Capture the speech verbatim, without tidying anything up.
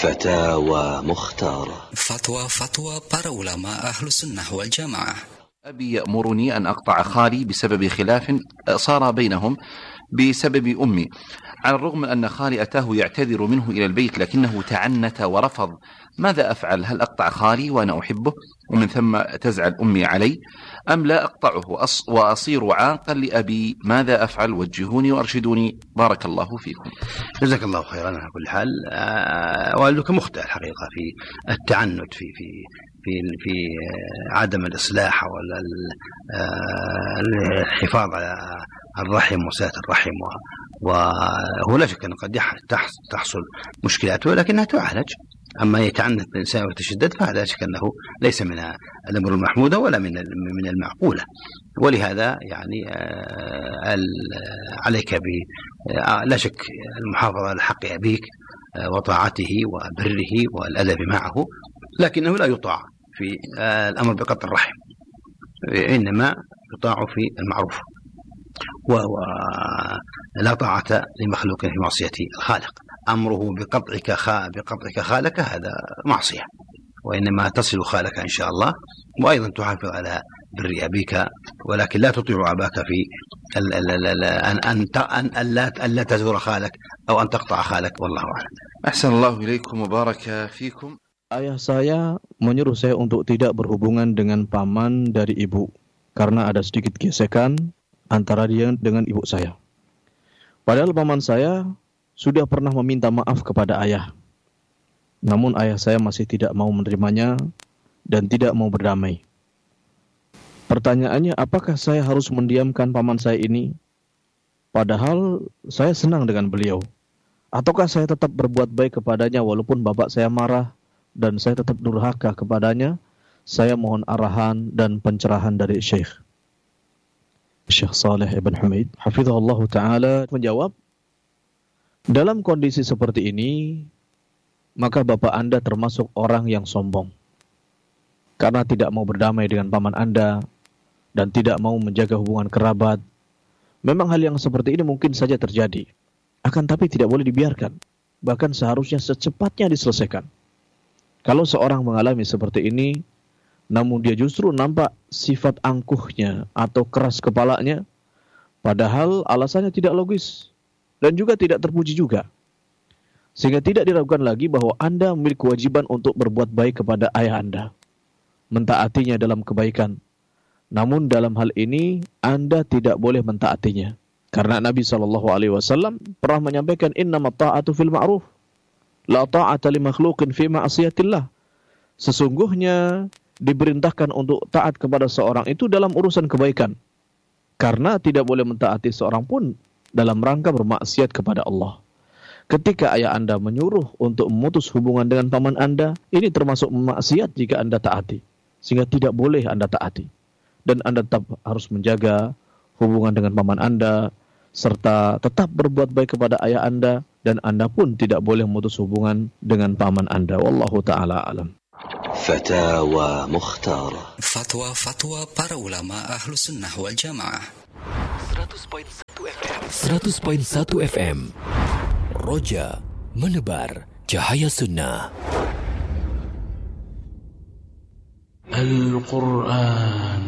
فتاوى مختارة. فتوى فتوى para ulama ahlu sunnah wal jamaah. أبي يأمرني أن أقطع خالي بسبب خلاف صار بينهم بسبب أمي، على الرغم من أن خالي أتاه يعتذر منه إلى البيت لكنه تعنت ورفض. ماذا أفعل؟ هل أقطع خالي وأنا أحبه ومن ثم تزعل أمي علي، أم لا أقطعه وأصير عاقا لأبي؟ ماذا أفعل؟ وجهوني وأرشدوني، بارك الله فيكم. جزاك الله خيرا. على كل حال آه والدك مخطئ الحقيقة في التعنت في في في في عدم الإصلاح ولا الحفاظ على الرحم وصلة الرحم، وهو لا شك أن قد تحصل مشكلات ولكنها تعالج. أما يتعنت الإنسان ويتشدد فهذا لا شك أنه ليس من الأمر المحمود ولا من من المعقولة. ولهذا يعني عليك ب لا شك المحافظة على حق أبيك وطاعته وبره والأدب معه، لكنه لا يطاع في الأمر بقطع الرحم، إنما يطاع في المعروف، ولا طاعة لمخلوق في معصية الخالق. أمره بقطعك خا بقطعك خالك هذا معصية، وإنما تصل خالك إن شاء الله، وأيضا تحافظ على بر أبيك، ولكن لا تطيع أباك في ال ال ال أن أن أن لا تزور خالك أو أن تقطع خالك، والله أعلم. أحسن الله إليكم وبارك فيكم. Ayah saya menyuruh saya untuk tidak berhubungan dengan paman dari ibu karena ada sedikit gesekan antara dia dengan ibu saya. Padahal paman saya sudah pernah meminta maaf kepada ayah. Namun ayah saya masih tidak mau menerimanya dan tidak mau berdamai. Pertanyaannya, apakah saya harus mendiamkan paman saya ini? Padahal saya senang dengan beliau. Ataukah saya tetap berbuat baik kepadanya walaupun bapak saya marah dan saya tetap durhaka kepadanya? Saya mohon arahan dan pencerahan dari Syekh. Syekh Saleh Ibn Humaid hafizahullah ta'ala menjawab, dalam kondisi seperti ini, maka bapak Anda termasuk orang yang sombong. Karena tidak mau berdamai dengan paman Anda dan tidak mau menjaga hubungan kerabat. Memang hal yang seperti ini mungkin saja terjadi, akan tapi tidak boleh dibiarkan. Bahkan seharusnya secepatnya diselesaikan. Kalau seorang mengalami seperti ini, namun dia justru nampak sifat angkuhnya atau keras kepalanya, padahal alasannya tidak logis dan juga tidak terpuji juga. Sehingga tidak diragukan lagi bahwa Anda memiliki kewajiban untuk berbuat baik kepada ayah Anda, mentaatinya dalam kebaikan. Namun dalam hal ini Anda tidak boleh mentaatinya, karena Nabi shallallahu alaihi wasallam pernah menyampaikan, innamat ta'atu fil ma'ruf, la ta'ata li makhluqin fi ma'asiyatillah. Sesungguhnya diperintahkan untuk taat kepada seorang itu dalam urusan kebaikan, karena tidak boleh mentaati seorang pun dalam rangka bermaksiat kepada Allah. Ketika ayah Anda menyuruh untuk memutus hubungan dengan paman Anda, ini termasuk maksiat jika Anda taati, sehingga tidak boleh Anda taati. Dan Anda tetap harus menjaga hubungan dengan paman Anda, serta tetap berbuat baik kepada ayah Anda, dan Anda pun tidak boleh memutus hubungan dengan paman Anda. Wallahu ta'ala alam. Fatawa Mukhtara. Fatwa fatwa para ulama ahlu sunnah wal jamaah. seratus koma satu F M. seratus koma satu F M. Roja menebar cahaya sunnah. Al-Quran